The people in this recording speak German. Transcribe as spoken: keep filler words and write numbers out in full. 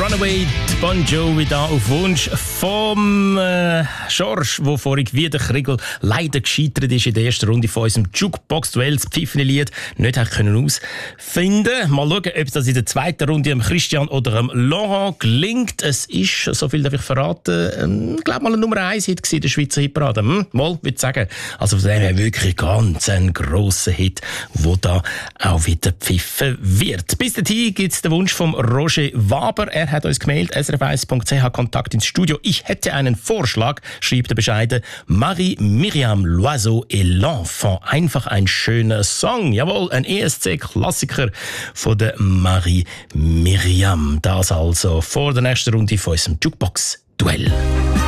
Runaway, Bon Jovi da auf Wunsch vom äh, George, wo vorhin wie der Kriegel leider gescheitert ist in der ersten Runde von unserem Jukebox-Duell, das Pfiffene-Lied nicht hat können ausfinden. Mal schauen, ob das in der zweiten Runde dem Christian oder dem Laurent gelingt. Es ist, so viel darf ich verraten, ähm, ich glaube mal ein Nummer eins Hit in der Schweizer Hitparade. Hm? Mal, würde ich sagen. Also von dem her wirklich ganz ein grosser Hit, wo da auch wieder pfiffen wird. Bis dahin gibt es den Wunsch von Roger Waber. Er hat uns gemeldet, s r f eins punkt c h, Kontakt ins Studio. Ich hätte einen Vorschlag, schreibt der bescheiden Marie-Myriam Loiseau et l'Enfant. Einfach ein schöner Song. Jawohl, ein E S C-Klassiker von der Marie-Myriam. Das also vor der nächsten Runde von unserem Jukebox-Duell.